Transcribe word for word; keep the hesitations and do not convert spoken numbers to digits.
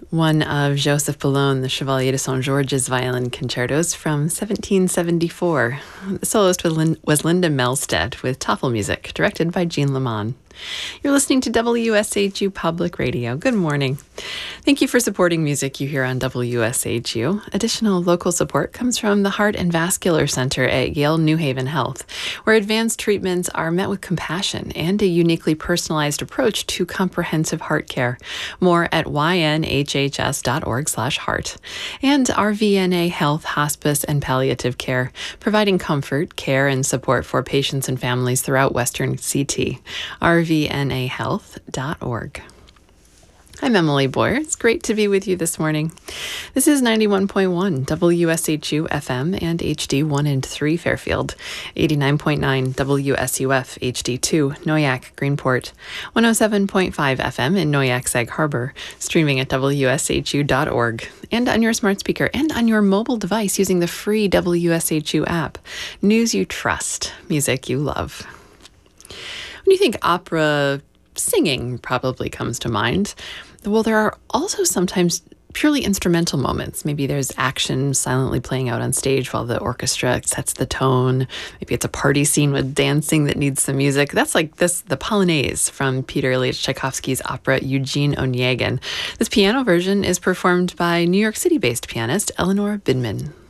one of Joseph Boulogne, the Chevalier de Saint-Georges violin concertos from seventeen seventy-four. The soloist was, Lin- was Linda Melstead with Toffel music, directed by Jean Lamont. You're listening to W S H U Public Radio. Good morning. Thank you for supporting music you hear on W S H U. Additional local support comes from the Heart and Vascular Center at Yale New Haven Health, where advanced treatments are met with compassion and a uniquely personalized approach to comprehensive heart care. More at y n h h s dot org slash heart. And R V N A Health, Hospice, and Palliative Care, providing comfort, care, and support for patients and families throughout Western C T. R V N A health dot org. I'm Emily Boyer. It's great to be with you this morning. This is ninety-one point one W S H U F M and H D one and three Fairfield, eighty-nine point nine W S U F H D two Noyac Greenport, one oh seven point five F M in Noyac Sag Harbor, streaming at W S H U dot org, and on your smart speaker and on your mobile device using the free W S H U app. News you trust, music you love. When you think opera, singing probably comes to mind. Well, there are also sometimes purely instrumental moments. Maybe there's action silently playing out on stage while the orchestra sets the tone. Maybe it's a party scene with dancing that needs some music. That's like this, the Polonaise from Peter Ilyich Tchaikovsky's opera Eugene Onegin. This piano version is performed by New York City-based pianist Eleanor Bidman.